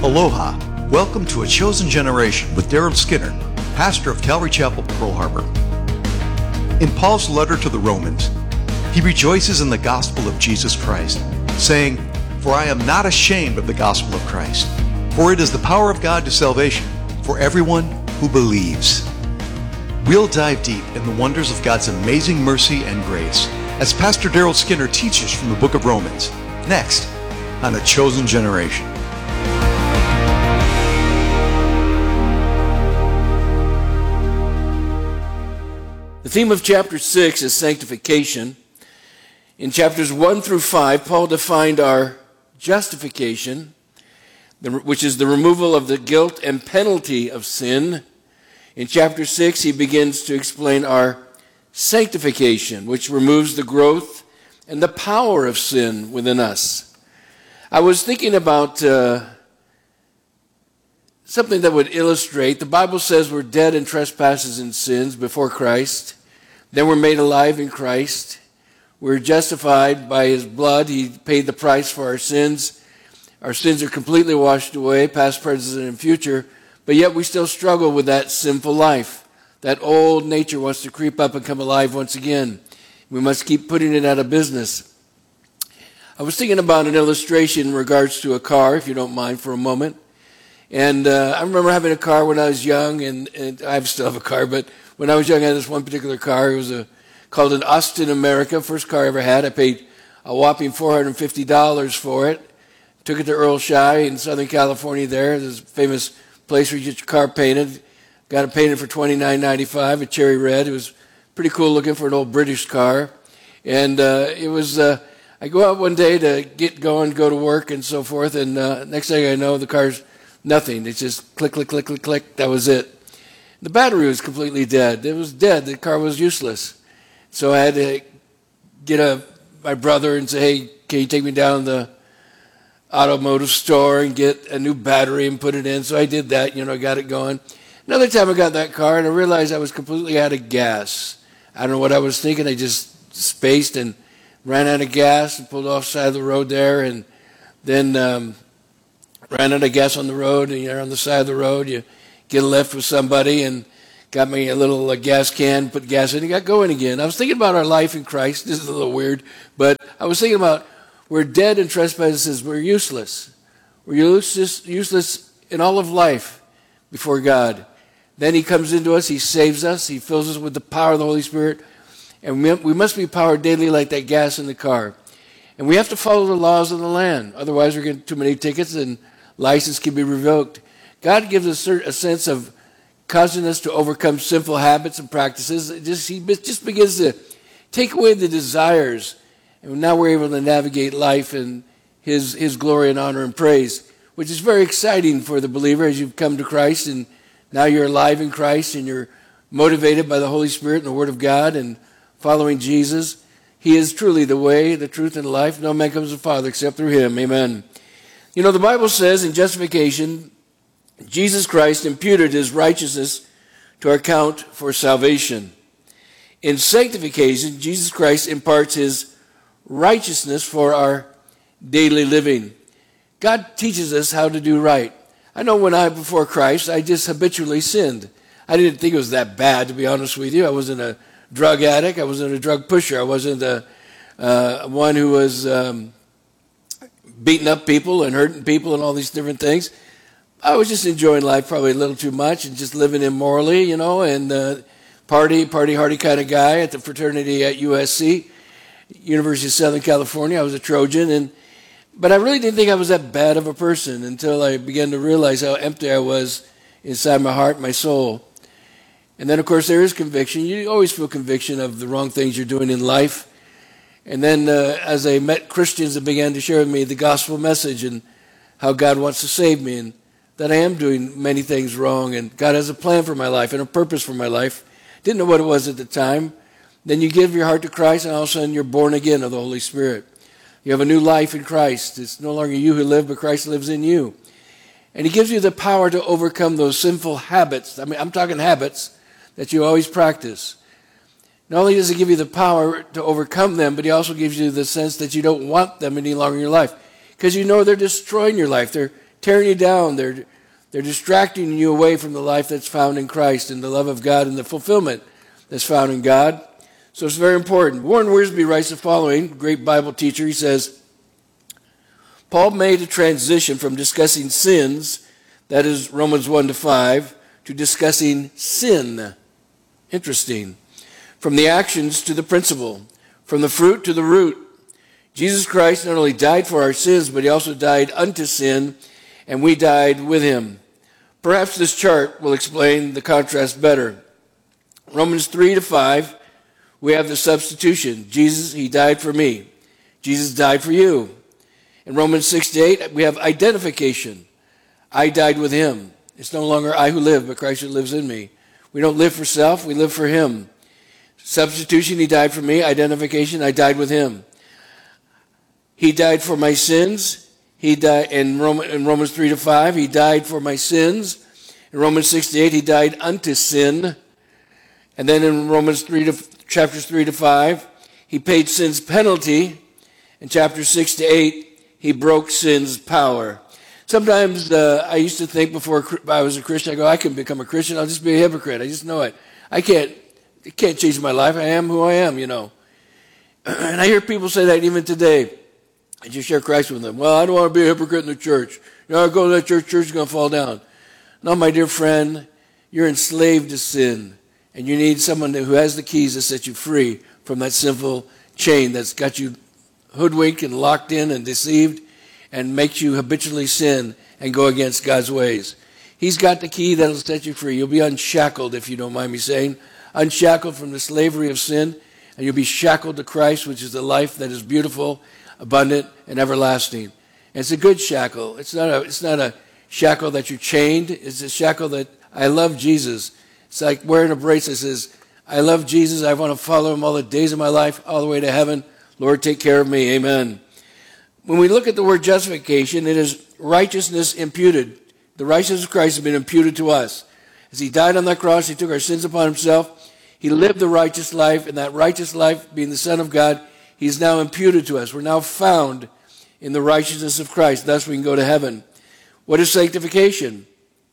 Aloha. Welcome to A Chosen Generation with Daryl Skinner, pastor of Calvary Chapel, Pearl Harbor. In Paul's letter to the Romans, he rejoices in the gospel of Jesus Christ, saying, "For I am not ashamed of the gospel of Christ, for it is the power of God to salvation for everyone who believes." We'll dive deep in the wonders of God's amazing mercy and grace as Pastor Daryl Skinner teaches from the book of Romans, next on A Chosen Generation. The theme of chapter 6 is sanctification. In chapters 1 through 5, Paul defined our justification, which is the removal of the guilt and penalty of sin. In chapter 6, he begins to explain our sanctification, which removes the growth and the power of sin within us. I was thinking about something that would illustrate. The Bible says we're dead in trespasses and sins before Christ. Then we're made alive in Christ. We're justified by His blood. He paid the price for our sins. Our sins are completely washed away, past, present, and future. But yet we still struggle with that sinful life. That old nature wants to creep up and come alive once again. We must keep putting it out of business. I was thinking about an illustration in regards to a car, if you don't mind for a moment. And I remember having a car when I was young, and I still have a car, but when I was young I had this one particular car. It was called an Austin America, first car I ever had. I paid a whopping $450 for it. Took it to Earl Shy in Southern California there. There's a famous place where you get your car painted. Got it painted for $29.95, a cherry red. It was pretty cool looking for an old British car. And it was, I go out one day to get going, go to work and so forth, and next thing I know, the car's nothing. It's just click, click, click, click, click. That was it. The battery was completely dead. It was dead. The car was useless. So I had to get my brother and say, "Hey, can you take me down to the automotive store and get a new battery and put it in?" So I did that, got it going. Another time I got that car and I realized I was completely out of gas. I don't know what I was thinking. I just spaced and ran out of gas and pulled off the side of the road there, and then ran out of gas on the road. And you're on the side of the road, you get a lift with somebody and got me a little gas can, put gas in, and got going again. I was thinking about our life in Christ. This is a little weird, but I was thinking about we're dead in trespasses. We're useless. We're useless in all of life before God. Then He comes into us. He saves us. He fills us with the power of the Holy Spirit. And we must be powered daily like that gas in the car. And we have to follow the laws of the land. Otherwise, we're getting too many tickets and license can be revoked. God gives us a sense of causing us to overcome sinful habits and practices. He just begins to take away the desires. And now we're able to navigate life in His glory and honor and praise, which is very exciting for the believer as you've come to Christ and now you're alive in Christ and you're motivated by the Holy Spirit and the Word of God and following Jesus. He is truly the way, the truth, and the life. No man comes to the Father except through Him. Amen. The Bible says in justification, Jesus Christ imputed His righteousness to account for salvation. In sanctification, Jesus Christ imparts His righteousness for our daily living. God teaches us how to do right. I know before Christ, I just habitually sinned. I didn't think it was that bad, to be honest with you. I wasn't a drug addict. I wasn't a drug pusher. I wasn't one who was beating up people and hurting people and all these different things. I was just enjoying life probably a little too much and just living immorally, and party hardy kind of guy at the fraternity at USC, University of Southern California. I was a Trojan, but I really didn't think I was that bad of a person until I began to realize how empty I was inside my heart, my soul. And then, of course, there is conviction. You always feel conviction of the wrong things you're doing in life. And then as I met Christians that began to share with me the gospel message and how God wants to save me and that I am doing many things wrong and God has a plan for my life and a purpose for my life. Didn't know what it was at the time. Then you give your heart to Christ and all of a sudden you're born again of the Holy Spirit. You have a new life in Christ. It's no longer you who live, but Christ lives in you. And He gives you the power to overcome those sinful habits. I'm talking habits that you always practice. Not only does He give you the power to overcome them, but He also gives you the sense that you don't want them any longer in your life. Because they're destroying your life. They're tearing you down. They're distracting you away from the life that's found in Christ and the love of God and the fulfillment that's found in God. So it's very important. Warren Wiersbe writes the following, great Bible teacher. He says, Paul made a transition from discussing sins, that is Romans 1-5, to discussing sin. Interesting. From the actions to the principle, from the fruit to the root. Jesus Christ not only died for our sins, but he also died unto sin, and we died with him. Perhaps this chart will explain the contrast better. Romans 3-5, we have the substitution. Jesus, he died for me. Jesus died for you. In Romans 6-8, we have identification. I died with him. It's no longer I who live, but Christ who lives in me. We don't live for self, we live for him. Substitution, he died for me. Identification, I died with him. He died for my sins. He died in Romans 3-5, he died for my sins. In Romans 6-8, he died unto sin. And then in Romans chapters 3-5, he paid sin's penalty. In chapters 6-8, he broke sin's power. Sometimes I used to think before I was a Christian, I go, I can become a Christian, I'll just be a hypocrite. I just know it. It can't change my life. I am who I am, you know. And I hear people say that even today. I just share Christ with them. Well, I don't want to be a hypocrite in the church. You know, I go to that church is going to fall down. No, my dear friend, you're enslaved to sin. And you need someone who has the keys to set you free from that sinful chain that's got you hoodwinked and locked in and deceived and makes you habitually sin and go against God's ways. He's got the key that'll set you free. You'll be unshackled, if you don't mind me saying, unshackled from the slavery of sin, and you'll be shackled to Christ, which is the life that is beautiful, abundant, and everlasting. And it's a good shackle. It's not a shackle that you're chained. It's a shackle that I love Jesus. It's like wearing a bracelet that says, I love Jesus. I want to follow him all the days of my life, all the way to heaven. Lord, take care of me. Amen. When we look at the word justification, it is righteousness imputed. The righteousness of Christ has been imputed to us. As he died on that cross, he took our sins upon himself. He lived the righteous life, and that righteous life, being the Son of God, he's now imputed to us. We're now found in the righteousness of Christ. Thus we can go to heaven. What is sanctification?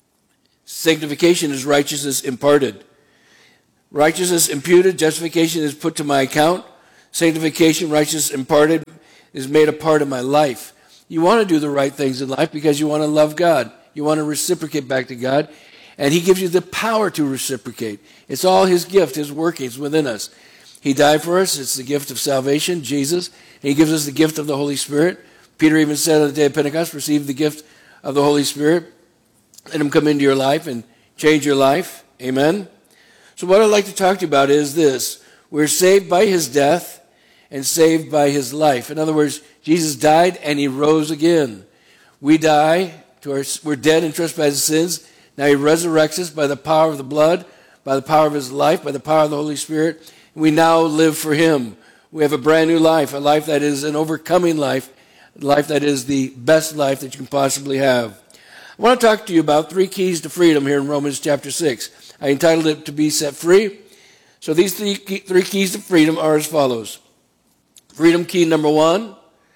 Sanctification is righteousness imparted. Righteousness imputed, justification is put to my account. Sanctification, righteousness imparted, is made a part of my life. You want to do the right things in life because you want to love God. You want to reciprocate back to God. And he gives you the power to reciprocate. It's all his gift, his workings within us. He died for us. It's the gift of salvation, Jesus. And he gives us the gift of the Holy Spirit. Peter even said on the day of Pentecost, receive the gift of the Holy Spirit. Let him come into your life and change your life. Amen. So what I'd like to talk to you about is this. We're saved by his death and saved by his life. In other words, Jesus died and he rose again. We die, we're dead in trespasses and sins. Now he resurrects us by the power of the blood, by the power of his life, by the power of the Holy Spirit. We now live for him. We have a brand new life, a life that is an overcoming life, a life that is the best life that you can possibly have. I want to talk to you about 3 keys to freedom here in Romans chapter 6. I entitled it to be set free. So these three keys to freedom are as follows. Freedom key number 1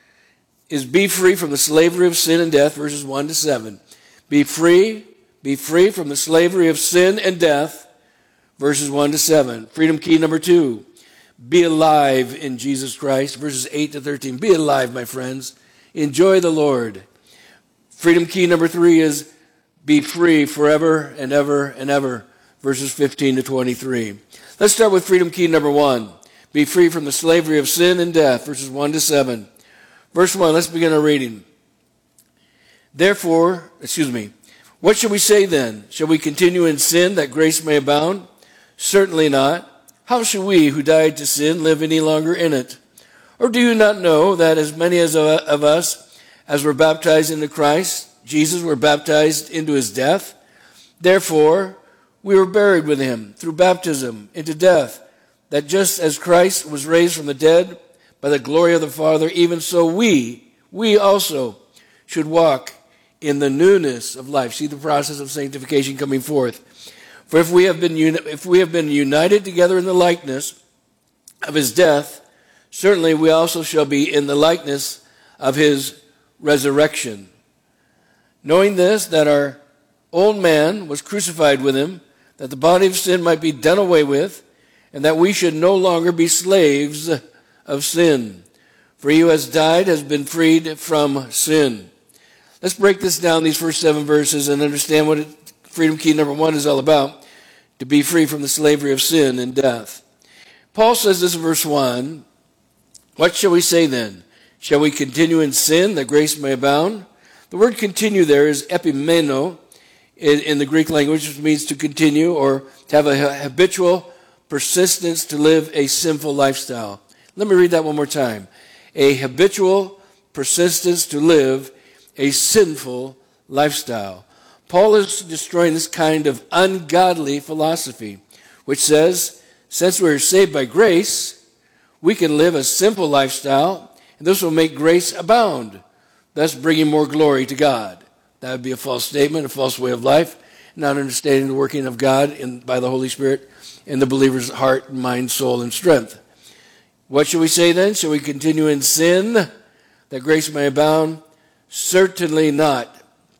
is be free from the slavery of sin and death, verses 1-7. Be free from the slavery of sin and death, verses 1-7. Freedom key number 2, be alive in Jesus Christ, verses 8-13. Be alive, my friends. Enjoy the Lord. Freedom key number 3 is be free forever and ever and ever, verses 15-23. Let's start with freedom key number 1. Be free from the slavery of sin and death, verses 1-7. Verse 1, let's begin our reading. What shall we say then? Shall we continue in sin that grace may abound? Certainly not. How shall we who died to sin live any longer in it? Or do you not know that as many of us as were baptized into Christ, Jesus, were baptized into his death? Therefore, we were buried with him through baptism into death, that just as Christ was raised from the dead by the glory of the Father, even so we also should walk in the newness of life. See the process of sanctification coming forth. For if we have been united together in the likeness of his death, certainly we also shall be in the likeness of his resurrection. knowing this, that our old man was crucified with him, that the body of sin might be done away with, and that we should no longer be slaves of sin. For he who has died has been freed from sin. Let's break this down, these first 7 verses, and understand what freedom key number 1 is all about, to be free from the slavery of sin and death. Paul says this in verse 1, what shall we say then? Shall we continue in sin that grace may abound? The word continue there is epimeno in the Greek language, which means to continue or to have a habitual persistence to live a sinful lifestyle. Let me read that one more time. A habitual persistence to live a sinful lifestyle. Paul is destroying this kind of ungodly philosophy, which says, since we are saved by grace, we can live a simple lifestyle, and this will make grace abound, thus bringing more glory to God. That would be a false statement, a false way of life, not understanding the working of God by the Holy Spirit in the believer's heart, mind, soul, and strength. What shall we say then? Shall we continue in sin that grace may abound? Certainly not.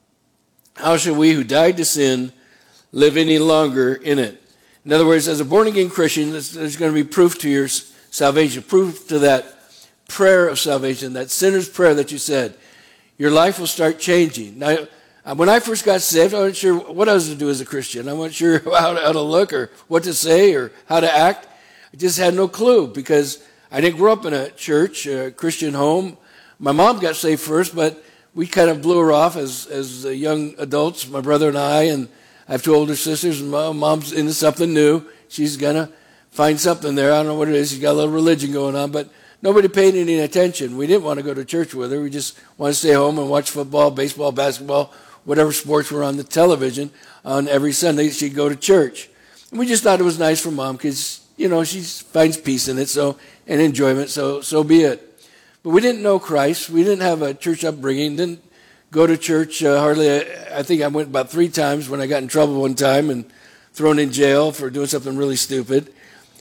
How shall we who died to sin live any longer in it? In other words, as a born-again Christian, there's going to be proof to your salvation, proof to that prayer of salvation, that sinner's prayer that you said. Your life will start changing. Now, when I first got saved, I wasn't sure what I was to do as a Christian. I wasn't sure how to look or what to say or how to act. I just had no clue because I didn't grow up in a church, a Christian home. My mom got saved first, but we kind of blew her off as young adults, my brother and I have 2 older sisters, and mom's into something new. She's going to find something there. I don't know what it is. She's got a little religion going on, but nobody paid any attention. We didn't want to go to church with her. We just wanted to stay home and watch football, baseball, basketball, whatever sports were on the television on every Sunday. She'd go to church. And we just thought it was nice for Mom because, she finds peace in it and enjoyment, so be it. But we didn't know Christ. We didn't have a church upbringing, didn't go to church hardly. I think I went about 3 times when I got in trouble one time and thrown in jail for doing something really stupid.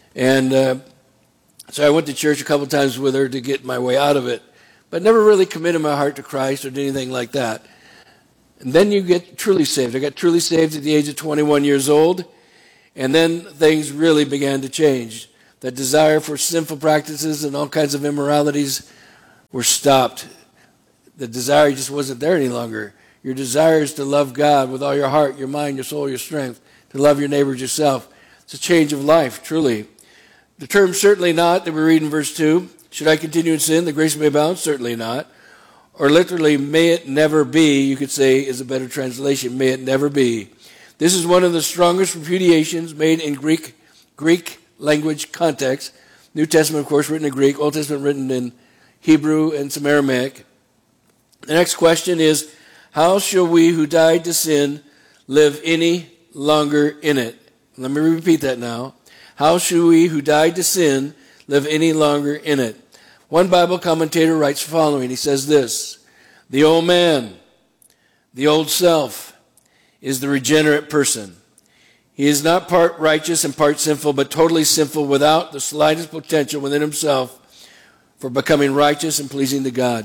And so I went to church a couple times with her to get my way out of it, but never really committed my heart to Christ or did anything like that. And then you get truly saved. I got truly saved at the age of 21 years old, and then things really began to change. The desire for sinful practices and all kinds of immoralities were stopped. The desire just wasn't there any longer. Your desire is to love God with all your heart, your mind, your soul, your strength, to love your neighbors yourself. It's a change of life, truly. The term certainly not that we read in verse 2, should I continue in sin that grace may abound? Certainly not. Or literally, may it never be, you could say is a better translation, may it never be. This is one of the strongest repudiations made in Greek language context. New Testament, of course, written in Greek. Old Testament written in Hebrew and some Aramaic. The next question is, how shall we who died to sin live any longer in it? Let me repeat that now. How shall we who died to sin live any longer in it? One Bible commentator writes the following. He says this, the old man, the old self, is the regenerate person. He is not part righteous and part sinful, but totally sinful without the slightest potential within himself for becoming righteous and pleasing to God.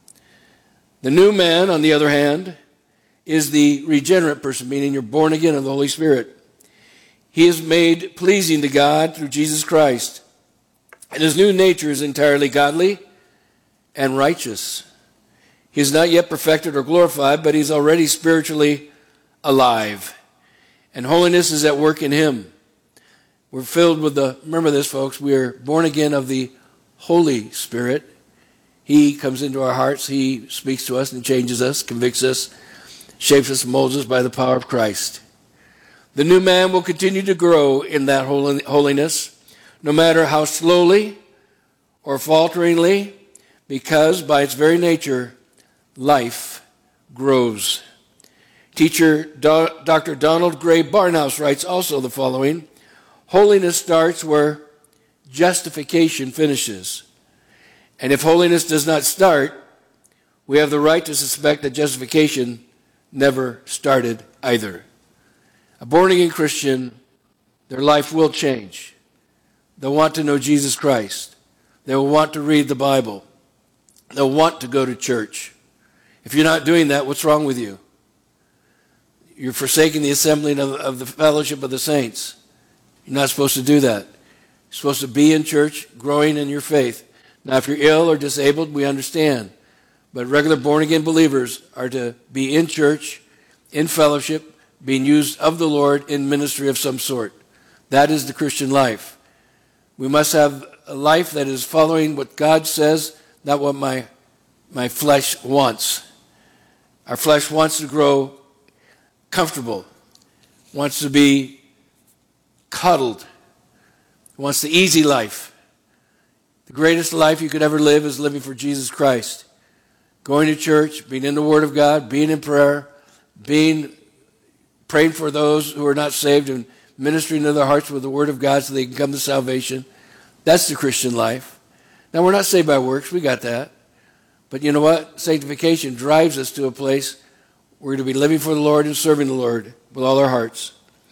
The new man, on the other hand, is the regenerate person, meaning you're born again of the Holy Spirit. He is made pleasing to God through Jesus Christ. And his new nature is entirely godly and righteous. He is not yet perfected or glorified, but he's already spiritually alive. And holiness is at work in him. We're filled with remember this, folks, we are born again of the Holy Spirit. He comes into our hearts. He speaks to us and changes us, convicts us, shapes us, molds us by the power of Christ. The new man will continue to grow in that holiness, no matter how slowly or falteringly, because by its very nature, life grows. Teacher Dr. Donald Gray Barnhouse writes also the following, holiness starts where justification finishes. And if holiness does not start, we have the right to suspect that justification never started either. A born-again Christian, their life will change. They'll want to know Jesus Christ. They'll want to read the Bible. They'll want to go to church. If you're not doing that, what's wrong with you? You're forsaking the assembling of the fellowship of the saints. You're not supposed to do that. You're supposed to be in church, growing in your faith. Now, if you're ill or disabled, we understand. But regular born-again believers are to be in church, in fellowship, being used of the Lord in ministry of some sort. That is the Christian life. We must have a life that is following what God says, not what my flesh wants. Our flesh wants to grow comfortable, wants to be cuddled, wants the easy life. The greatest life you could ever live is living for Jesus Christ. Going to church, being in the Word of God, being in prayer, praying for those who are not saved and ministering to their hearts with the Word of God so they can come to salvation. That's the Christian life. Now, we're not saved by works. We got that. But you know what? Sanctification drives us to a place where we're to be living for the Lord and serving the Lord with all our hearts.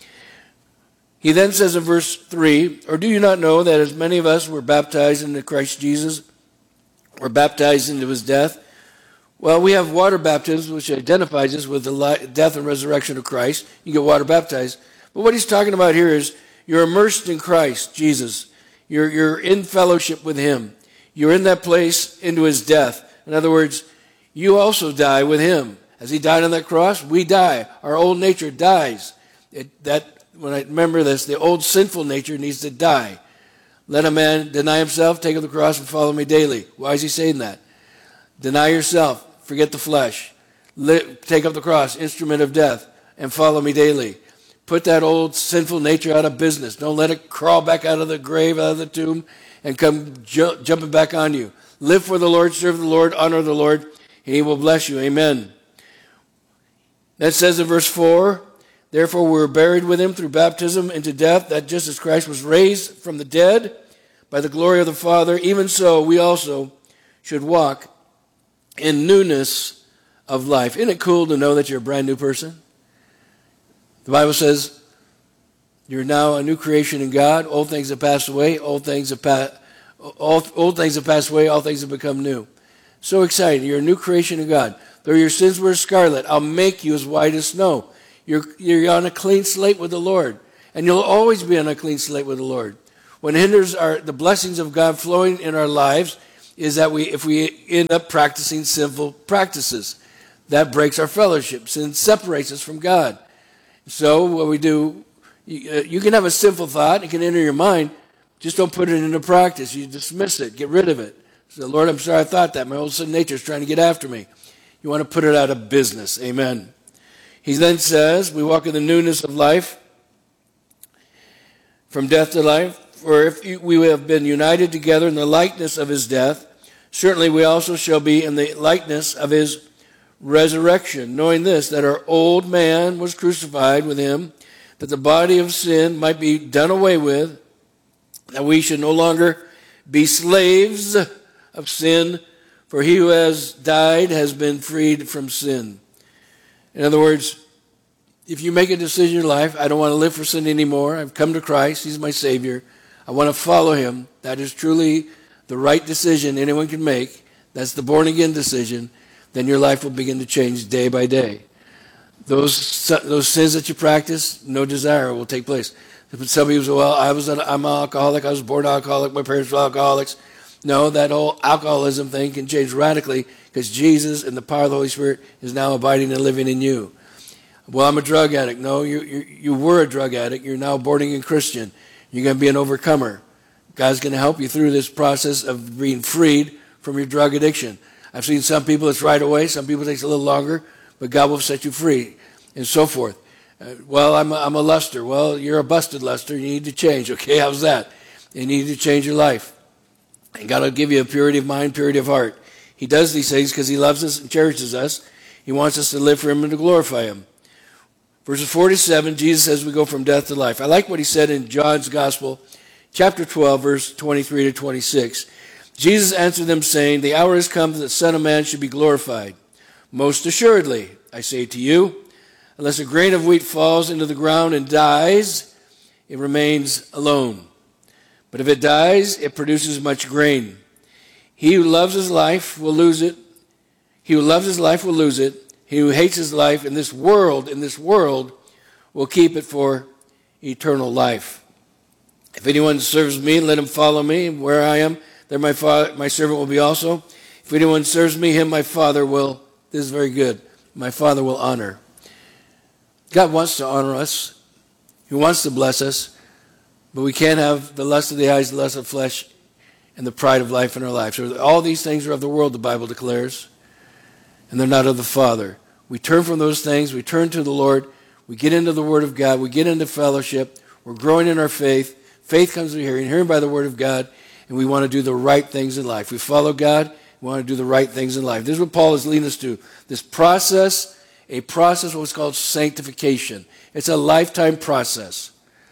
He then says in verse 3, or do you not know that as many of us were baptized into Christ Jesus, were baptized into his death? Well, we have water baptism, which identifies us with the death and resurrection of Christ. You get water baptized. But what he's talking about here is you're immersed in Christ, Jesus. You're in fellowship with him. You're in that place into his death. In other words, you also die with him. As he died on that cross, we die. Our old nature dies. When I remember this, the old sinful nature needs to die. Let a man deny himself, take up the cross, and follow me daily. Why is he saying that? Deny yourself, forget the flesh. Take up the cross, instrument of death, and follow me daily. Put that old sinful nature out of business. Don't let it crawl back out of the grave, out of the tomb, and come jumping back on you. Live for the Lord, serve the Lord, honor the Lord, and he will bless you. Amen. That says in verse 4, therefore we were buried with him through baptism into death, that just as Christ was raised from the dead by the glory of the Father, even so we also should walk in newness of life. Isn't it cool to know that you're a brand new person? The Bible says you're now a new creation in God. Old things have passed away. Old things have passed away. All things have become new. So exciting. You're a new creation in God. Though your sins were scarlet, I'll make you as white as snow. You're on a clean slate with the Lord. And you'll always be on a clean slate with the Lord. What hinders the blessings of God flowing in our lives is that if we end up practicing sinful practices. That breaks our fellowship. Sin separates us from God. So what we do, you can have a sinful thought. It can enter your mind. Just don't put it into practice. You dismiss it. Get rid of it. So, Lord, I'm sorry I thought that. My old sin nature is trying to get after me. You want to put it out of business. Amen. He then says, we walk in the newness of life, from death to life. For if we have been united together in the likeness of his death, certainly we also shall be in the likeness of his resurrection, knowing this, that our old man was crucified with him, that the body of sin might be done away with, that we should no longer be slaves of sin, for he who has died has been freed from sin. In other words, if you make a decision in your life, I don't want to live for sin anymore, I've come to Christ, he's my Savior, I want to follow him, that is truly the right decision anyone can make, that's the born-again decision, then your life will begin to change day by day. Those sins that you practice, no desire will take place. Some people say, well, I'm an alcoholic, I was born alcoholic, my parents were alcoholics. No, that whole alcoholism thing can change radically because Jesus and the power of the Holy Spirit is now abiding and living in you. Well, I'm a drug addict. No, you were a drug addict. You're now a born-again Christian. You're going to be an overcomer. God's going to help you through this process of being freed from your drug addiction. I've seen some people it's right away. Some people it takes a little longer, but God will set you free and so forth. Well, I'm a luster. Well, you're a busted luster. You need to change. Okay, how's that? You need to change your life. And God will give you a purity of mind, purity of heart. He does these things because he loves us and cherishes us. He wants us to live for him and to glorify him. Verses 4 to 7, Jesus says we go from death to life. I like what he said in John's Gospel, chapter 12, verse 23 to 26. Jesus answered them, saying, the hour has come that the Son of Man should be glorified. Most assuredly, I say to you, unless a grain of wheat falls into the ground and dies, it remains alone. But if it dies, it produces much grain. He who loves his life will lose it. He who loves his life will lose it. He who hates his life in this world, will keep it for eternal life. If anyone serves me, let him follow me. Where I am, there my servant will be also. If anyone serves me, him my Father will, this is very good, my Father will honor. God wants to honor us. He wants to bless us. But we can't have the lust of the eyes, the lust of the flesh, and the pride of life in our lives. So all these things are of the world, the Bible declares, and they're not of the Father. We turn from those things. We turn to the Lord. We get into the Word of God. We get into fellowship. We're growing in our faith. Faith comes through hearing by the Word of God, and we want to do the right things in life. We follow God. We want to do the right things in life. This is what Paul is leading us to. This process, a process what's called sanctification. It's a lifetime process.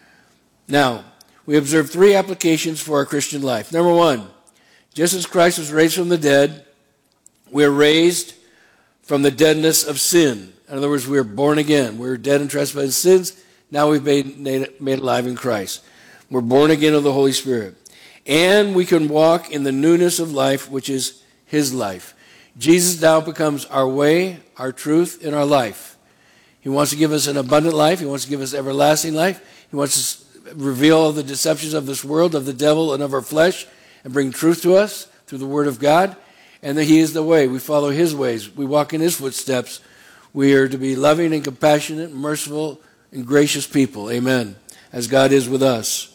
Now, we observe 3 applications for our Christian life. Number 1, just as Christ was raised from the dead, we're raised from the deadness of sin. In other words, we're born again. We're dead in trespasses and sins. Now we've been made alive in Christ. We're born again of the Holy Spirit. And we can walk in the newness of life, which is His life. Jesus now becomes our way, our truth, and our life. He wants to give us an abundant life. He wants to give us everlasting life. He wants to reveal all the deceptions of this world, of the devil, and of our flesh, and bring truth to us through the Word of God. And that He is the way. We follow His ways. We walk in His footsteps. We are to be loving and compassionate, merciful, and gracious people. Amen. As God is with us.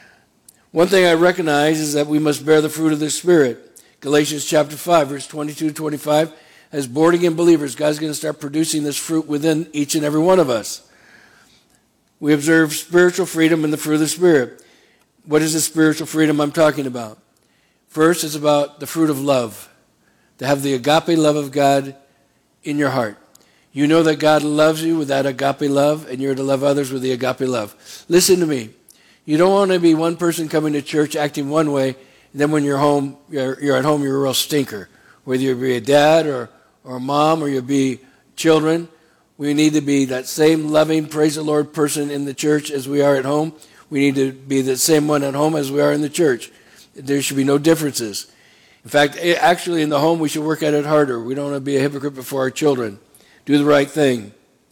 One thing I recognize is that we must bear the fruit of the Spirit. Galatians chapter 5, verse 22-25. As born-again believers, God's going to start producing this fruit within each and every one of us. We observe spiritual freedom in the fruit of the Spirit. What is the spiritual freedom I'm talking about? First, it's about the fruit of love. To have the agape love of God in your heart. You know that God loves you with that agape love, and you're to love others with the agape love. Listen to me. You don't want to be one person coming to church acting one way, and then when you're home, you're at home, you're a real stinker. Whether you be a dad or a mom or you be children, we need to be that same loving, praise the Lord person in the church as we are at home. We need to be the same one at home as we are in the church. There should be no differences. In fact, actually in the home we should work at it harder. We don't want to be a hypocrite before our children. Do the right thing.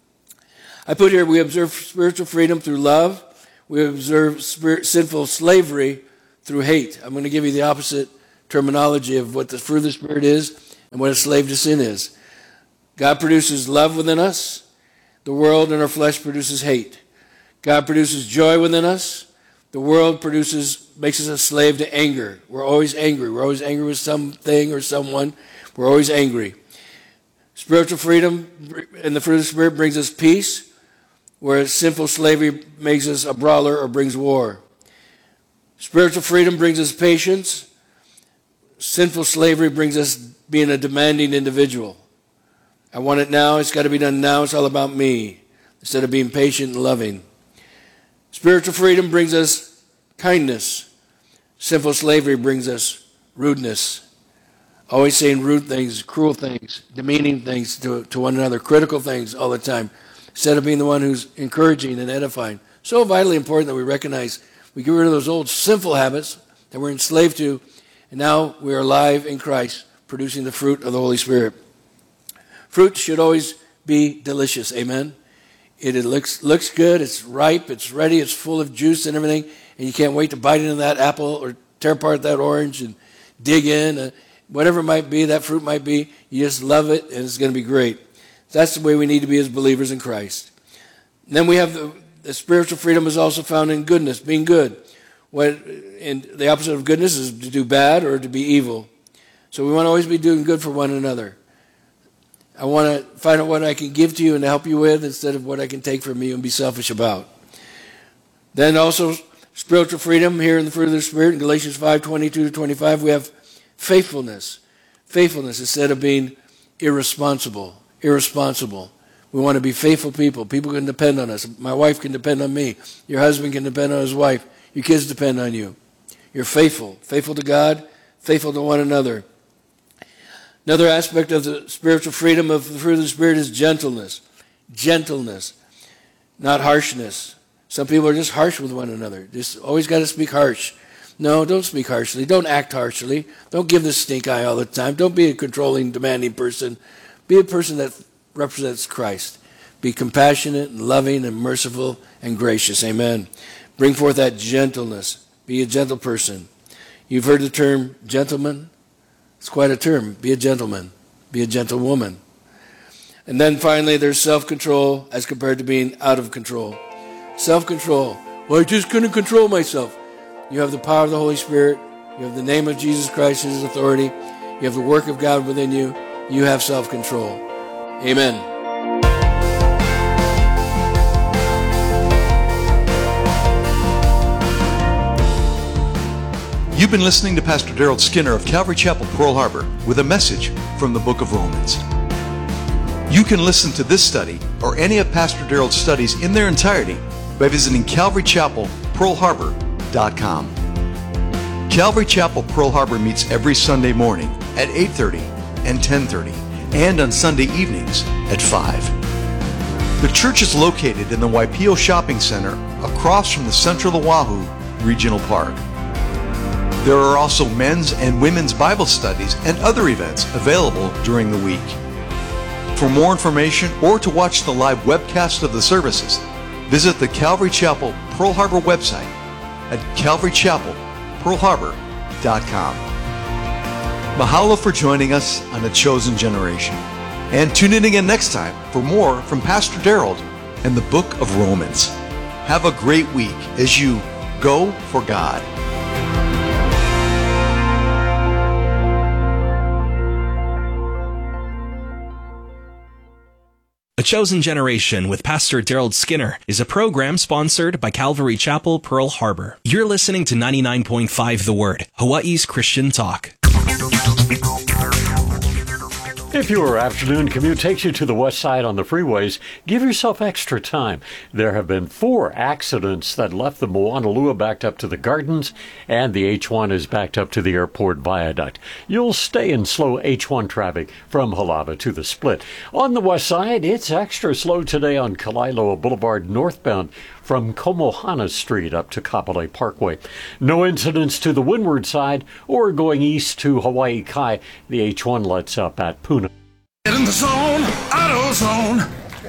I put here, we observe spiritual freedom through love. We observe sinful slavery through hate. I'm going to give you the opposite terminology of what the fruit of the Spirit is and what a slave to sin is. God produces love within us. The world and our flesh produces hate. God produces joy within us. The world makes us a slave to anger. We're always angry. We're always angry with something or someone. We're always angry. Spiritual freedom and the fruit of the Spirit brings us peace, whereas sinful slavery makes us a brawler or brings war. Spiritual freedom brings us patience. Sinful slavery brings us being a demanding individual. I want it now. It's got to be done now. It's all about me, instead of being patient and loving. Spiritual freedom brings us kindness. Sinful slavery brings us rudeness. Always saying rude things, cruel things, demeaning things to one another, critical things all the time, instead of being the one who's encouraging and edifying. So vitally important that we recognize we get rid of those old sinful habits that we're enslaved to, and now we are alive in Christ, producing the fruit of the Holy Spirit. Fruit should always be delicious, amen? It looks good, it's ripe, it's ready, it's full of juice and everything, and you can't wait to bite into that apple or tear apart that orange and dig in. Whatever it might be, that fruit might be, you just love it and it's going to be great. That's the way we need to be as believers in Christ. And then we have the spiritual freedom is also found in goodness, being good. And the opposite of goodness is to do bad or to be evil. So we want to always be doing good for one another. I want to find out what I can give to you and to help you with instead of what I can take from you and be selfish about. Then also spiritual freedom here in the fruit of the Spirit in Galatians 5:22-25, we have faithfulness. Faithfulness instead of being irresponsible. We want to be faithful people. People can depend on us. My wife can depend on me. Your husband can depend on his wife. Your kids depend on you. You're faithful. Faithful to God, faithful to one another. Another aspect of the spiritual freedom of the fruit of the Spirit is gentleness. Gentleness, not harshness. Some people are just harsh with one another. Just always got to speak harsh. No, don't speak harshly. Don't act harshly. Don't give the stink eye all the time. Don't be a controlling, demanding person. Be a person that represents Christ. Be compassionate and loving and merciful and gracious. Amen. Bring forth that gentleness. Be a gentle person. You've heard the term gentleman. It's quite a term. Be a gentleman. Be a gentlewoman. And then finally, there's self-control as compared to being out of control. Self-control. Well, I just couldn't control myself. You have the power of the Holy Spirit. You have the name of Jesus Christ as His authority. You have the work of God within you. You have self-control. Amen. You've been listening to Pastor Daryl Skinner of Calvary Chapel, Pearl Harbor, with a message from the book of Romans. You can listen to this study or any of Pastor Daryl's studies in their entirety by visiting CalvaryChapelPearlHarbor.com. Calvary Chapel Pearl Harbor meets every Sunday morning at 8:30 and 10:30 and on Sunday evenings at 5. The church is located in the Waipio Shopping Center across from the Central Oahu Regional Park. There are also men's and women's Bible studies and other events available during the week. For more information or to watch the live webcast of the services, visit the Calvary Chapel Pearl Harbor website at CalvaryChapelPearlHarbor.com. Mahalo for joining us on A Chosen Generation. And tune in again next time for more from Pastor Daryl and the book of Romans. Have a great week as you go for God. A Chosen Generation with Pastor Daryl Skinner is a program sponsored by Calvary Chapel, Pearl Harbor. You're listening to 99.5 The Word, Hawaii's Christian talk. If your afternoon commute takes you to the west side on the freeways, give yourself extra time. There have been 4 accidents that left the Moanalua backed up to the Gardens, and the H1 is backed up to the airport viaduct. You'll stay in slow H1 traffic from Halava to the Split. On the west side, it's extra slow today on Kalaeloa Boulevard northbound from Komohana Street up to Kapolei Parkway. No incidents to the windward side or going east to Hawaii Kai. The H1 lets up at Puna. Get in the zone, AutoZone.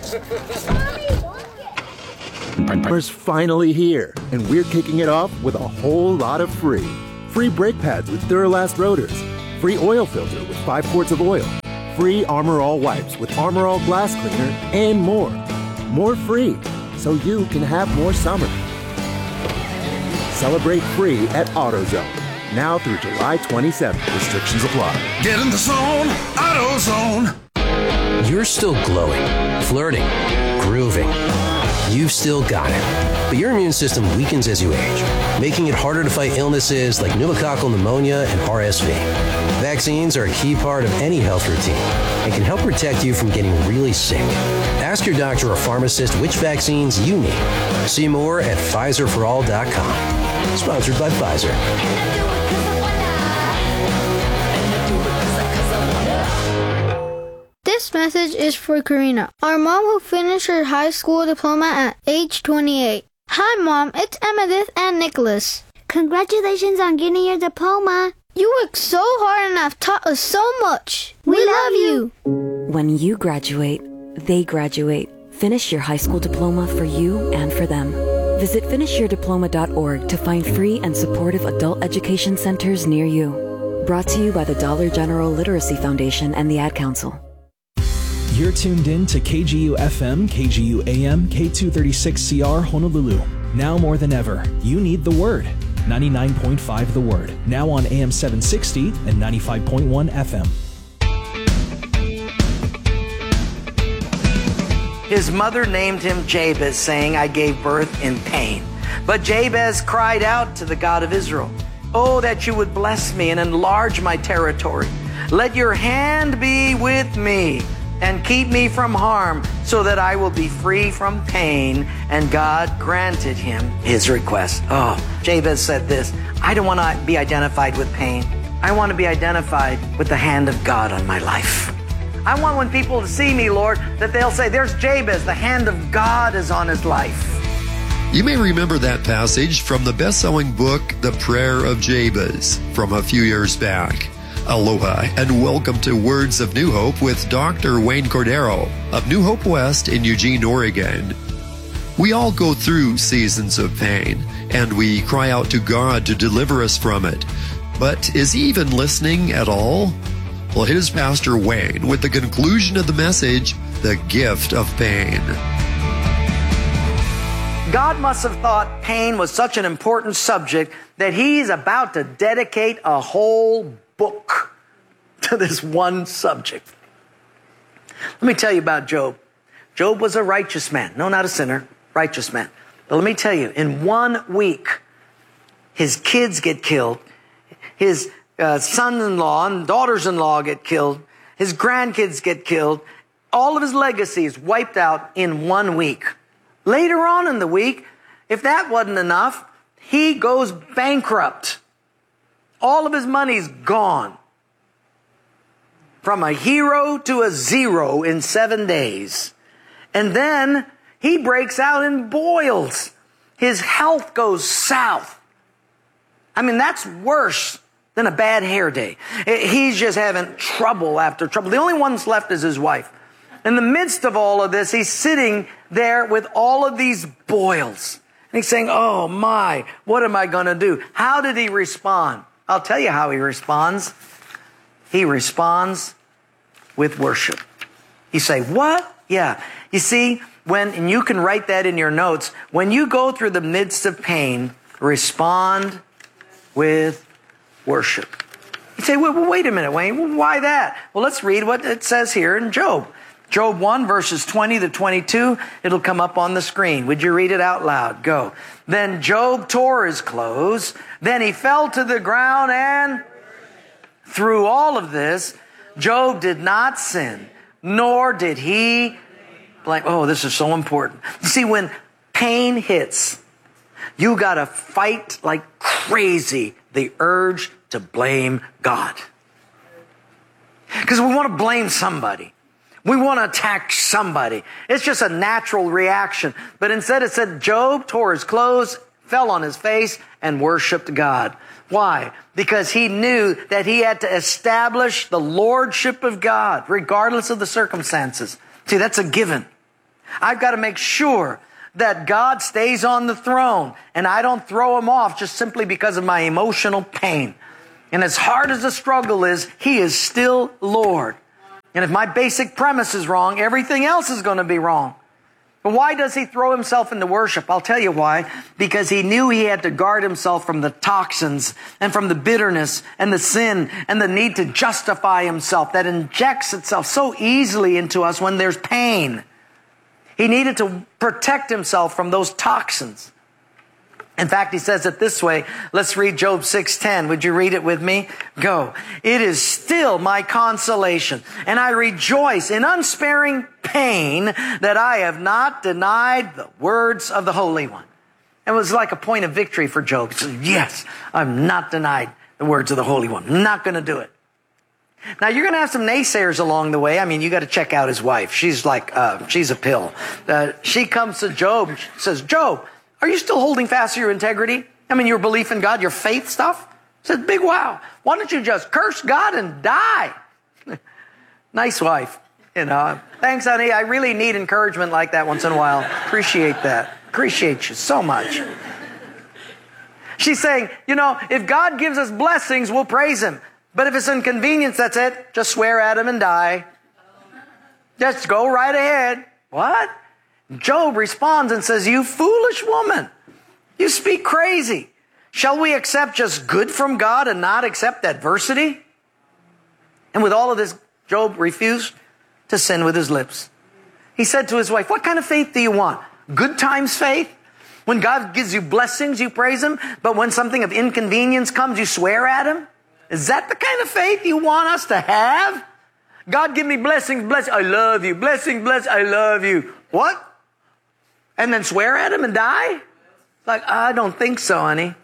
Summer's finally here, and we're kicking it off with a whole lot of free. Free brake pads with Duralast rotors. Free oil filter with 5 quarts of oil. Free Armor All wipes with Armor All glass cleaner, and more. More free, so you can have more summer. Celebrate free at AutoZone. Now through July 27th. Restrictions apply. Get in the zone, AutoZone. You're still glowing, flirting, grooving. You've still got it. But your immune system weakens as you age, making it harder to fight illnesses like pneumococcal pneumonia and RSV. Vaccines are a key part of any health routine and can help protect you from getting really sick. Ask your doctor or pharmacist which vaccines you need. See more at PfizerForAll.com. Sponsored by Pfizer. This message is for Karina, our mom who finished her high school diploma at age 28. Hi, Mom. It's Emmettith and Nicholas. Congratulations on getting your diploma. You worked so hard and have taught us so much. We love you. When you graduate, they graduate. Finish your high school diploma for you and for them. Visit finishyourdiploma.org to find free and supportive adult education centers near you. Brought to you by the Dollar General Literacy Foundation and the Ad Council. You're tuned in to KGU-FM, KGU-AM, K236CR Honolulu. Now more than ever, you need the Word. 99.5 The Word. Now on AM 760 and 95.1 FM. His mother named him Jabez, saying, I gave birth in pain. But Jabez cried out to the God of Israel, Oh, that you would bless me and enlarge my territory. Let your hand be with me and keep me from harm, so that I will be free from pain. And God granted him his request. Oh, Jabez said this, I don't want to be identified with pain. I want to be identified with the hand of God on my life. I want when people to see me, Lord, that they'll say, there's Jabez, the hand of God is on his life. You may remember that passage from the best-selling book, The Prayer of Jabez, from a few years back. Aloha and welcome to Words of New Hope with Dr. Wayne Cordero of New Hope West in Eugene, Oregon. We all go through seasons of pain and we cry out to God to deliver us from it. But is he even listening at all? Well, here's Pastor Wayne with the conclusion of the message, The Gift of Pain. God must have thought pain was such an important subject that he's about to dedicate a whole book to this one subject. Let me tell you about Job. Job was a righteous man. No, not a sinner. Righteous man. But let me tell you, in 1 week, his kids get killed. His sons-in-law and daughters-in-law get killed. His grandkids get killed. All of his legacy is wiped out in 1 week. Later on in the week, if that wasn't enough, he goes bankrupt. All of his money's gone. From a hero to a zero in 7 days. And then he breaks out in boils. His health goes south. I mean, that's worse than a bad hair day. He's just having trouble after trouble. The only one that's left is his wife. In the midst of all of this, he's sitting there with all of these boils. And he's saying, oh my, what am I going to do? How did he respond? I'll tell you how he responds. He responds with worship. You say, what? Yeah. You see, and you can write that in your notes, when you go through the midst of pain, respond with worship. You say, well, wait a minute, Wayne. Well, why that? Well, let's read what it says here in Job. Job 1, verses 20 to 22. It'll come up on the screen. Would you read it out loud? Go. Then Job tore his clothes. Then he fell to the ground, and through all of this, Job did not sin, nor did he blame. Oh, this is so important. You see, when pain hits, you got to fight like crazy the urge to blame God. Because we want to blame somebody. We want to attack somebody. It's just a natural reaction. But instead it said Job tore his clothes, fell on his face, and worshiped God. Why? Because he knew that he had to establish the lordship of God, regardless of the circumstances. See, that's a given. I've got to make sure that God stays on the throne, and I don't throw him off just simply because of my emotional pain. And as hard as the struggle is, he is still Lord. And if my basic premise is wrong, everything else is going to be wrong. But why does he throw himself into worship? I'll tell you why. Because he knew he had to guard himself from the toxins and from the bitterness and the sin and the need to justify himself that injects itself so easily into us when there's pain. He needed to protect himself from those toxins. In fact, he says it this way. Let's read Job 6:10. Would you read it with me? Go. It is still my consolation, and I rejoice in unsparing pain that I have not denied the words of the Holy One. It was like a point of victory for Job. He said, yes, I've not denied the words of the Holy One. I'm not going to do it. Now, you're going to have some naysayers along the way. I mean, you got to check out his wife. She's like, she's a pill. She comes to Job and says, Job, are you still holding fast to your integrity? I mean, your belief in God, your faith stuff? Says, big wow. Why don't you just curse God and die? Nice wife. You know, thanks, honey. I really need encouragement like that once in a while. Appreciate that. Appreciate you so much. She's saying, you know, if God gives us blessings, we'll praise him. But if it's inconvenience, that's it. Just swear at him and die. Just go right ahead. What? Job responds and says, you foolish woman, you speak crazy. Shall we accept just good from God and not accept adversity? And with all of this, Job refused to sin with his lips. He said to his wife, what kind of faith do you want? Good times faith? When God gives you blessings, you praise him, but when something of inconvenience comes, you swear at him? Is that the kind of faith you want us to have? God give me blessings, bless, I love you. Blessing, bless, I love you. What? And then swear at him and die? Like, I don't think so, honey.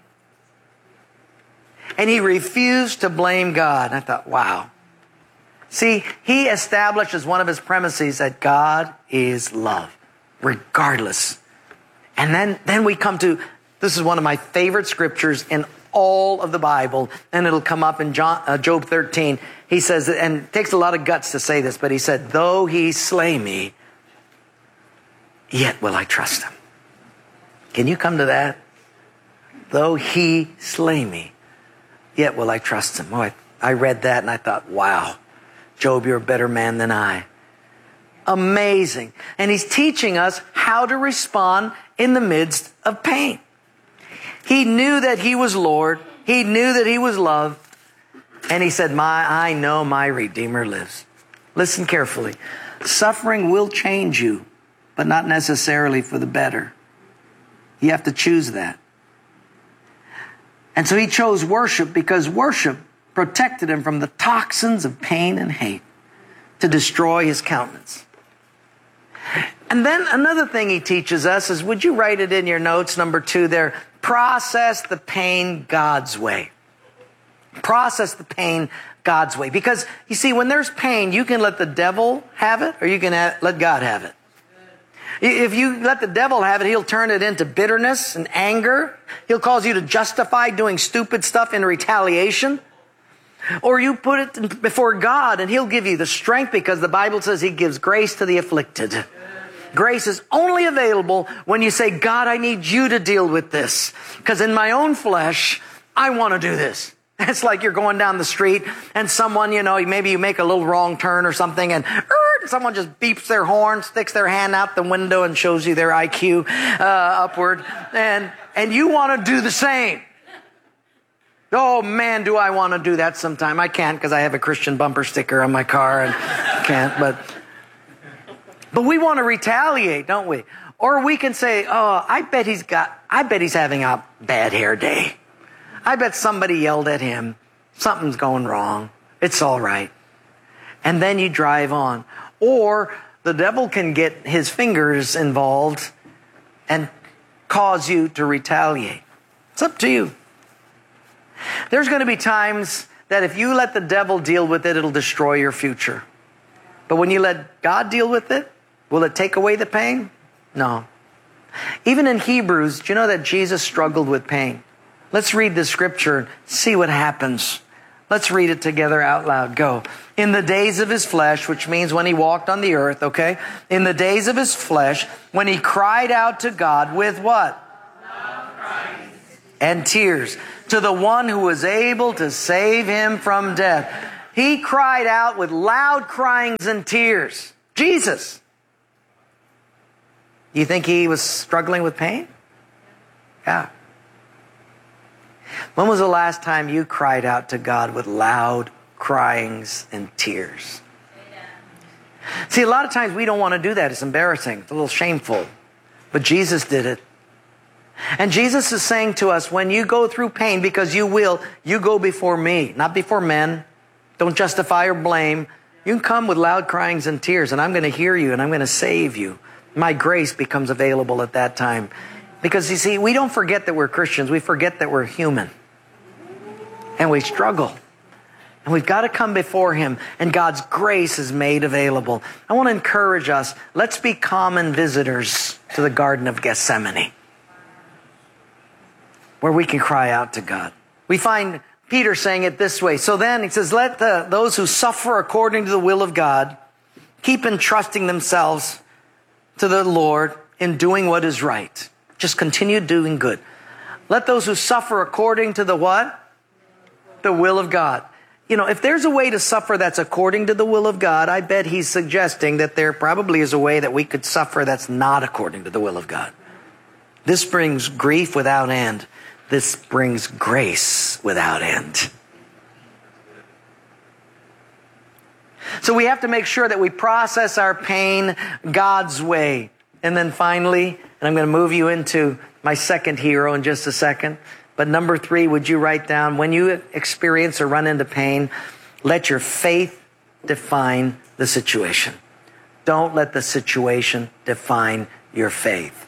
And he refused to blame God. And I thought, wow. See, he established as one of his premises that God is love, regardless. And then we come to, this is one of my favorite scriptures in all of the Bible, and it'll come up in Job 13. He says, and it takes a lot of guts to say this, but he said, though he slay me, yet will I trust him. Can you come to that? Though he slay me, yet will I trust him. Oh, I read that and I thought, wow, Job, you're a better man than I. Amazing. And he's teaching us how to respond in the midst of pain. He knew that he was Lord. He knew that he was loved. And he said, I know my Redeemer lives. Listen carefully. Suffering will change you, but not necessarily for the better. You have to choose that. And so he chose worship because worship protected him from the toxins of pain and hate to destroy his countenance. And then another thing he teaches us is, would you write it in your notes, number 2 there, process the pain God's way. Process the pain God's way. Because, you see, when there's pain, you can let the devil have it or you can let God have it. If you let the devil have it, he'll turn it into bitterness and anger. He'll cause you to justify doing stupid stuff in retaliation. Or you put it before God and he'll give you the strength, because the Bible says he gives grace to the afflicted. Grace is only available when you say, God, I need you to deal with this. Because in my own flesh, I want to do this. It's like you're going down the street and someone, maybe you make a little wrong turn or something and someone just beeps their horn, sticks their hand out the window and shows you their IQ upward. And you want to do the same. Oh man, do I want to do that sometime. I can't because I have a Christian bumper sticker on my car and can't, but we want to retaliate, don't we? Or we can say, oh, I bet he's having a bad hair day. I bet somebody yelled at him. Something's going wrong. It's all right. And then you drive on. Or the devil can get his fingers involved and cause you to retaliate. It's up to you. There's going to be times that if you let the devil deal with it, it'll destroy your future. But when you let God deal with it, will it take away the pain? No. Even in Hebrews, do you know that Jesus struggled with pain? Let's read the scripture and see what happens. Let's read it together out loud. Go. In the days of his flesh, which means when he walked on the earth, okay? In the days of his flesh, when he cried out to God with what? And tears, to the one who was able to save him from death. He cried out with loud cryings and tears. Jesus. You think he was struggling with pain? Yeah. When was the last time you cried out to God with loud cryings and tears? See, a lot of times we don't want to do that. It's embarrassing. It's a little shameful. But Jesus did it. And Jesus is saying to us, when you go through pain, because you will, you go before me, not before men. Don't justify or blame. You can come with loud cryings and tears, and I'm going to hear you, and I'm going to save you. My grace becomes available at that time. Because you see, we don't forget that we're Christians. We forget that we're human. And we struggle. And we've got to come before him, and God's grace is made available. I want to encourage us, let's be common visitors to the Garden of Gethsemane, where we can cry out to God. We find Peter saying it this way. So then, he says, let those who suffer according to the will of God keep entrusting themselves to the Lord in doing what is right. Just continue doing good. Let those who suffer according to the what? The will of God. If there's a way to suffer that's according to the will of God, I bet he's suggesting that there probably is a way that we could suffer that's not according to the will of God. This brings grief without end. This brings grace without end. So we have to make sure that we process our pain God's way. And then finally, and I'm going to move you into my second hero in just a second. But number 3, would you write down, when you experience or run into pain, let your faith define the situation. Don't let the situation define your faith.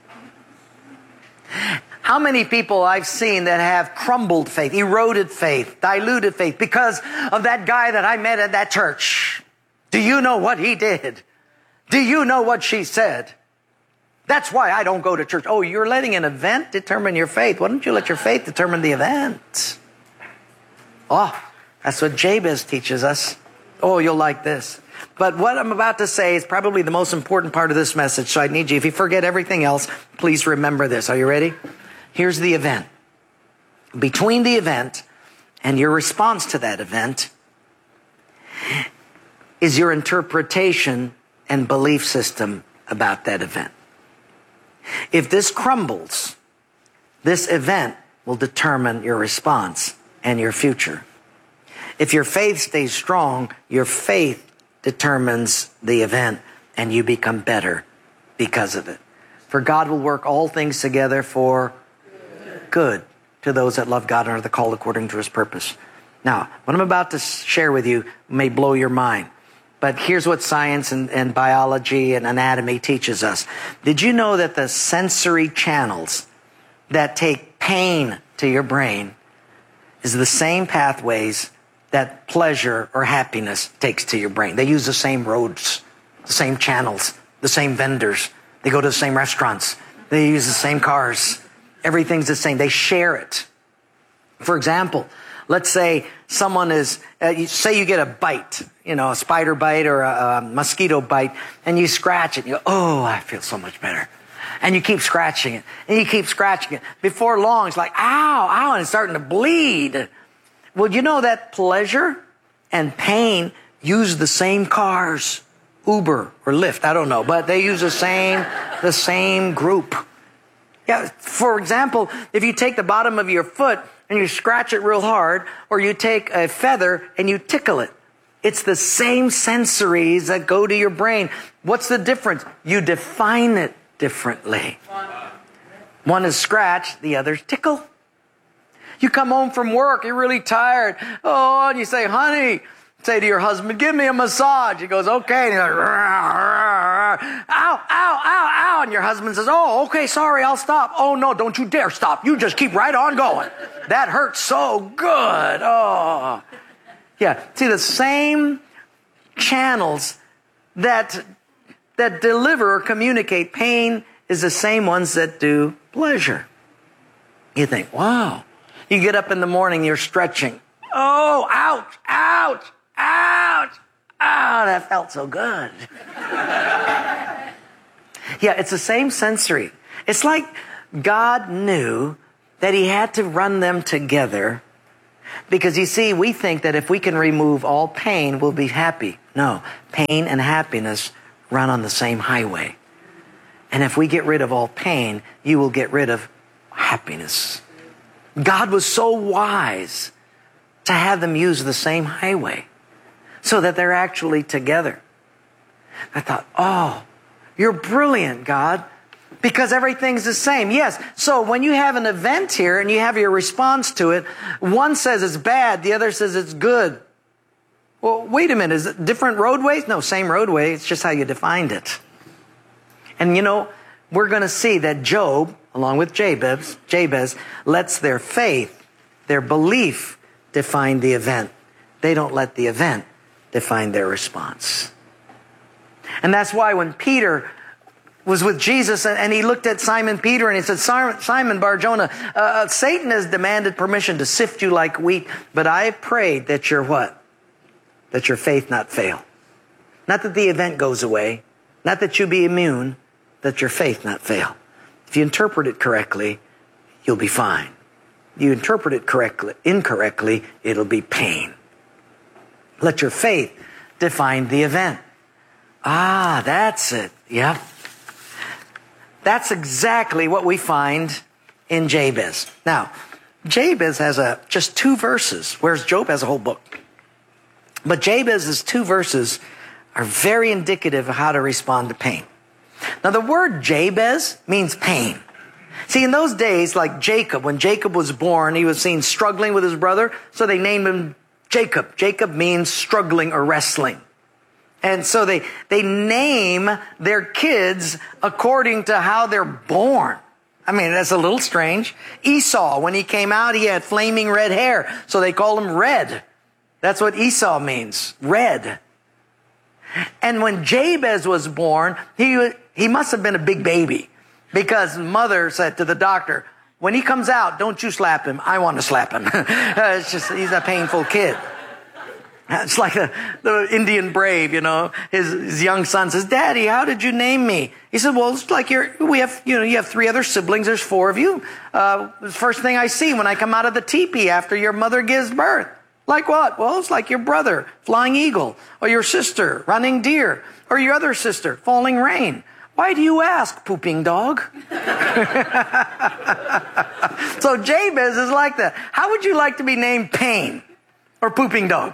How many people I've seen that have crumbled faith, eroded faith, diluted faith because of that guy that I met at that church? Do you know what he did? Do you know what she said? That's why I don't go to church. Oh, you're letting an event determine your faith. Why don't you let your faith determine the event? Oh, that's what Jabez teaches us. Oh, you'll like this. But what I'm about to say is probably the most important part of this message. So I need you, if you forget everything else, please remember this. Are you ready? Here's the event. Between the event and your response to that event is your interpretation and belief system about that event. If this crumbles, this event will determine your response and your future. If your faith stays strong, your faith determines the event and you become better because of it. For God will work all things together for good to those that love God and are the called according to his purpose. Now, what I'm about to share with you may blow your mind. But here's what science and biology and anatomy teaches us. Did you know that the sensory channels that take pain to your brain is the same pathways that pleasure or happiness takes to your brain? They use the same roads, the same channels, the same vendors. They go to the same restaurants. They use the same cars. Everything's the same. They share it. For example, let's say someone is, say you get a bite, a spider bite or a mosquito bite, and you scratch it. You go, oh, I feel so much better. And you keep scratching it, and you keep scratching it. Before long, it's like, ow, ow, and it's starting to bleed. Well, you know that pleasure and pain use the same cars, Uber or Lyft, I don't know, but they use the same group. Yeah, for example, if you take the bottom of your foot and you scratch it real hard, or you take a feather and you tickle it, it's the same sensories that go to your brain. What's the difference? You define it differently. One is scratch, the other's tickle. You come home from work, you're really tired. Oh, and you say, honey, say to your husband, give me a massage. He goes, okay. And you're like, ow, ow, ow, ow. And your husband says, oh, okay, sorry, I'll stop. Oh, no, don't you dare stop. You just keep right on going. That hurts so good. Oh. Yeah, see, the same channels that deliver or communicate pain is the same ones that do pleasure. You think, wow. You get up in the morning, you're stretching. Oh, ouch, ouch, ouch. Ah, that felt so good. Yeah, it's the same sensory. It's like God knew that he had to run them together because, you see, we think that if we can remove all pain, we'll be happy. No, pain and happiness run on the same highway. And if we get rid of all pain, you will get rid of happiness. God was so wise to have them use the same highway so that they're actually together. I thought, oh, you're brilliant, God, because everything's the same. Yes, so when you have an event here and you have your response to it, one says it's bad, the other says it's good. Well, wait a minute, is it different roadways? No, same roadway, it's just how you defined it. And we're going to see that Job, along with Jabez lets their faith, their belief, define the event. They don't let the event define their response. And that's why when Peter was with Jesus and he looked at Simon Peter and he said, Simon Bar-Jonah, Satan has demanded permission to sift you like wheat, but I prayed that your what? That your faith not fail. Not that the event goes away, not that you be immune, that your faith not fail. If you interpret it correctly, you'll be fine. You interpret it incorrectly, it'll be pain. Let your faith define the event. Ah, that's it. Yep. That's exactly what we find in Jabez. Now, Jabez has just 2 verses, whereas Job has a whole book. But Jabez's 2 verses are very indicative of how to respond to pain. Now, the word Jabez means pain. See, in those days, like Jacob, when Jacob was born, he was seen struggling with his brother, so they named him Jacob. Jacob means struggling or wrestling. And so they name their kids according to how they're born. I mean, that's a little strange. Esau, when he came out, he had flaming red hair, so they called him Red. That's what Esau means, red. And when Jabez was born, he must have been a big baby. Because mother said to the doctor, when he comes out, don't you slap him. I want to slap him. It's just, he's a painful kid. It's like the Indian brave, you know. His young son says, Daddy, how did you name me? He said, well, it's like you have 3 other siblings. There's 4 of you. The first thing I see when I come out of the teepee after your mother gives birth. Like what? Well, it's like your brother, flying eagle, or your sister, running deer, or your other sister, falling rain. Why do you ask, pooping dog? So Jabez is like that. How would you like to be named Pain or Pooping Dog?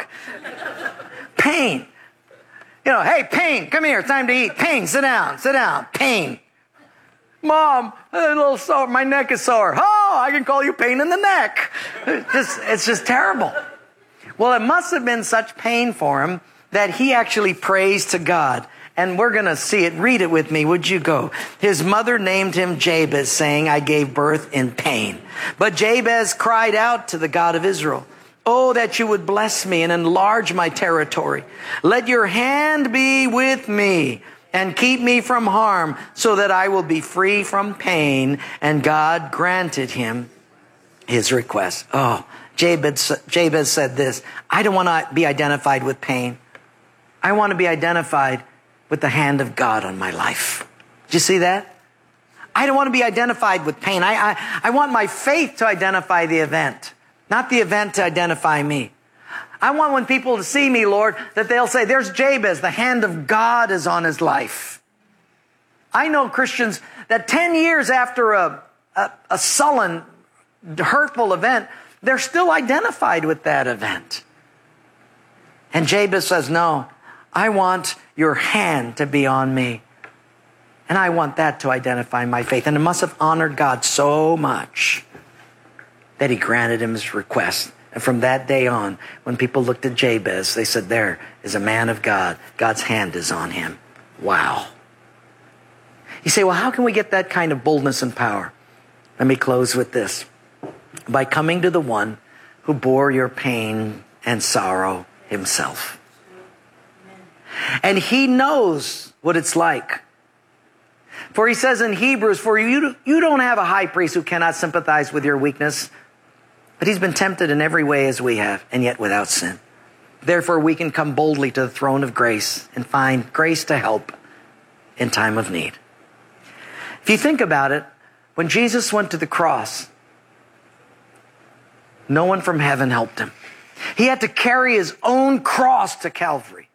Pain. You know, hey, Pain, come here, it's time to eat. Pain, sit down, Pain. Mom, a little sore, my neck is sore. Oh, I can call you Pain in the neck. It's just terrible. Well, it must have been such pain for him that he actually prays to God. And we're going to see it. Read it with me. Would you go? His mother named him Jabez, saying, I gave birth in pain. But Jabez cried out to the God of Israel, oh, that you would bless me and enlarge my territory. Let your hand be with me and keep me from harm so that I will be free from pain. And God granted him his request. Oh, Jabez said this, I don't want to be identified with pain. I want to be identified with the hand of God on my life. Did you see that? I don't want to be identified with pain. I want my faith to identify the event, not the event to identify me. I want when people to see me, Lord, that they'll say, there's Jabez, the hand of God is on his life. I know Christians that 10 years after a sullen, hurtful event, they're still identified with that event. And Jabez says, no, I want your hand to be on me. And I want that to identify my faith. And it must have honored God so much that he granted him his request. And from that day on, when people looked at Jabez, they said, there is a man of God. God's hand is on him. Wow. You say, well, how can we get that kind of boldness and power? Let me close with this. By coming to the one who bore your pain and sorrow himself. And he knows what it's like. For he says in Hebrews, for you don't have a high priest who cannot sympathize with your weakness, but he's been tempted in every way as we have, and yet without sin. Therefore we can come boldly to the throne of grace and find grace to help in time of need. If you think about it, when Jesus went to the cross, no one from heaven helped him. He had to carry his own cross to Calvary.